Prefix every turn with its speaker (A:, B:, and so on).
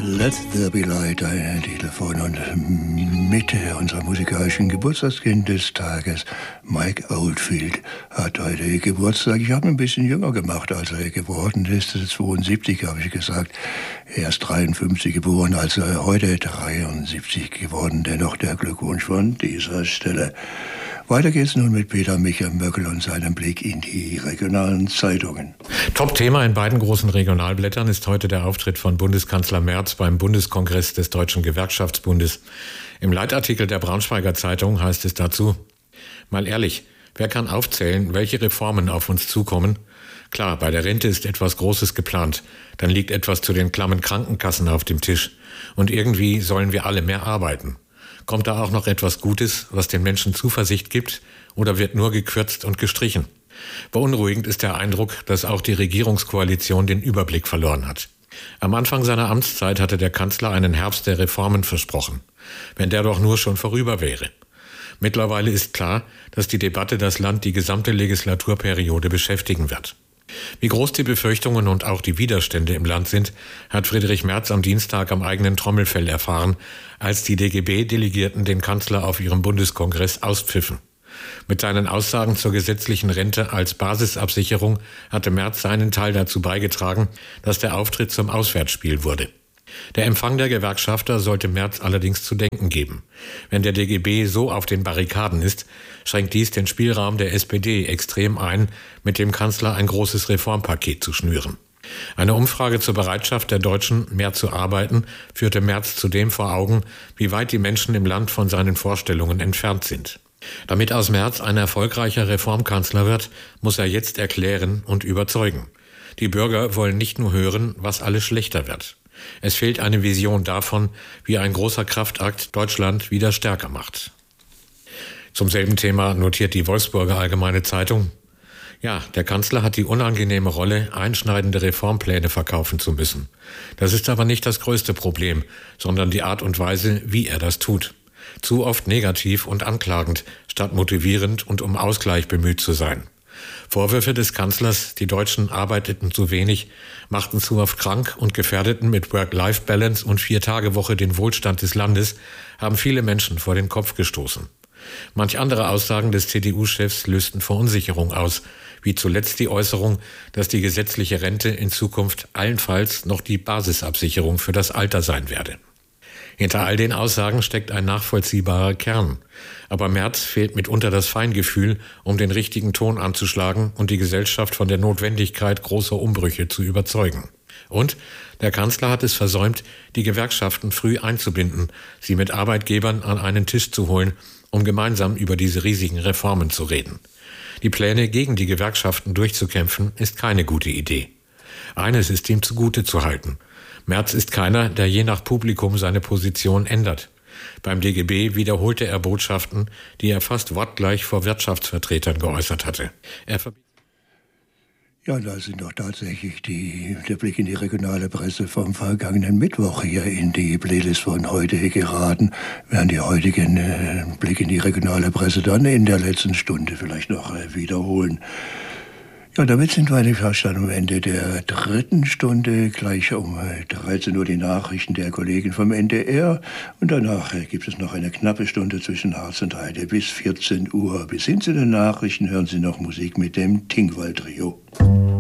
A: Let There Be Light, ein Titel von und Mitte unserer musikalischen Geburtstagskind des Tages. Mike Oldfield hat heute Geburtstag. Ich habe ihn ein bisschen jünger gemacht, als er geworden ist. 72 habe ich gesagt. Er ist 53 geboren, also heute 73 geworden. Dennoch der Glückwunsch von dieser Stelle. Weiter geht's nun mit Peter Michael Möckel und seinem Blick in die regionalen Zeitungen.
B: Top-Thema in beiden großen Regionalblättern ist heute der Auftritt von Bundeskanzler Merz beim Bundeskongress des Deutschen Gewerkschaftsbundes. Im Leitartikel der Braunschweiger Zeitung heißt es dazu: Mal ehrlich, wer kann aufzählen, welche Reformen auf uns zukommen? Klar, bei der Rente ist etwas Großes geplant. Dann liegt etwas zu den klammen Krankenkassen auf dem Tisch. Und irgendwie sollen wir alle mehr arbeiten. Kommt da auch noch etwas Gutes, was den Menschen Zuversicht gibt, oder wird nur gekürzt und gestrichen? Beunruhigend ist der Eindruck, dass auch die Regierungskoalition den Überblick verloren hat. Am Anfang seiner Amtszeit hatte der Kanzler einen Herbst der Reformen versprochen. Wenn der doch nur schon vorüber wäre. Mittlerweile ist klar, dass die Debatte das Land die gesamte Legislaturperiode beschäftigen wird. Wie groß die Befürchtungen und auch die Widerstände im Land sind, hat Friedrich Merz am Dienstag am eigenen Trommelfell erfahren, als die DGB-Delegierten den Kanzler auf ihrem Bundeskongress auspfiffen. Mit seinen Aussagen zur gesetzlichen Rente als Basisabsicherung hatte Merz seinen Teil dazu beigetragen, dass der Auftritt zum Auswärtsspiel wurde. Der Empfang der Gewerkschafter sollte Merz allerdings zu denken geben. Wenn der DGB so auf den Barrikaden ist, schränkt dies den Spielraum der SPD extrem ein, mit dem Kanzler ein großes Reformpaket zu schnüren. Eine Umfrage zur Bereitschaft der Deutschen, mehr zu arbeiten, führte Merz zudem vor Augen, wie weit die Menschen im Land von seinen Vorstellungen entfernt sind. Damit aus Merz ein erfolgreicher Reformkanzler wird, muss er jetzt erklären und überzeugen. Die Bürger wollen nicht nur hören, was alles schlechter wird. Es fehlt eine Vision davon, wie ein großer Kraftakt Deutschland wieder stärker macht. Zum selben Thema notiert die Wolfsburger Allgemeine Zeitung: Ja, der Kanzler hat die unangenehme Rolle, einschneidende Reformpläne verkaufen zu müssen. Das ist aber nicht das größte Problem, sondern die Art und Weise, wie er das tut. Zu oft negativ und anklagend, statt motivierend und um Ausgleich bemüht zu sein. Vorwürfe des Kanzlers, die Deutschen arbeiteten zu wenig, machten zu oft krank und gefährdeten mit Work-Life-Balance und 4-Tage-Woche den Wohlstand des Landes, haben viele Menschen vor den Kopf gestoßen. Manch andere Aussagen des CDU-Chefs lösten Verunsicherung aus, wie zuletzt die Äußerung, dass die gesetzliche Rente in Zukunft allenfalls noch die Basisabsicherung für das Alter sein werde. Hinter all den Aussagen steckt ein nachvollziehbarer Kern. Aber Merz fehlt mitunter das Feingefühl, um den richtigen Ton anzuschlagen und die Gesellschaft von der Notwendigkeit großer Umbrüche zu überzeugen. Und der Kanzler hat es versäumt, die Gewerkschaften früh einzubinden, sie mit Arbeitgebern an einen Tisch zu holen, um gemeinsam über diese riesigen Reformen zu reden. Die Pläne gegen die Gewerkschaften durchzukämpfen, ist keine gute Idee. Eines ist ihm zugute zu halten: Merz ist keiner, der je nach Publikum seine Position ändert. Beim DGB wiederholte er Botschaften, die er fast wortgleich vor Wirtschaftsvertretern geäußert hatte.
A: Ja, da sind doch tatsächlich der Blick in die regionale Presse vom vergangenen Mittwoch hier in die Playlist von heute geraten. Wir werden die heutigen Blick in die regionale Presse dann in der letzten Stunde vielleicht noch wiederholen. Ja, damit sind wir eigentlich fast am Ende der dritten Stunde. Gleich um 13 Uhr die Nachrichten der Kollegen vom NDR. Und danach gibt es noch eine knappe Stunde zwischen Harz und Heide bis 14 Uhr. Bis hin zu den Nachrichten hören Sie noch Musik mit dem Tingwall Trio.